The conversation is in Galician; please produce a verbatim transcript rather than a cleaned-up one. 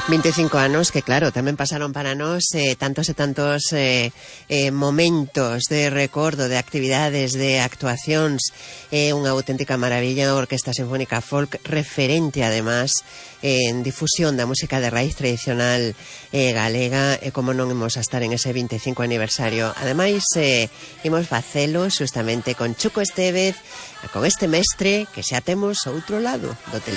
veinticinco anos que, claro, tamén pasaron para nós eh, tantos e tantos eh, eh, momentos de recordo, de actividades, de actuacións. É eh, unha auténtica maravilla a Orquesta Sinfónica Folk, referente, además, eh, en difusión da música de raíz tradicional eh, galega, e como non imos a estar en ese veinticinco aniversario. Ademais, eh, imos facelo justamente con Chuco Estévez, con este mestre que xa temos ao outro lado do teléfono.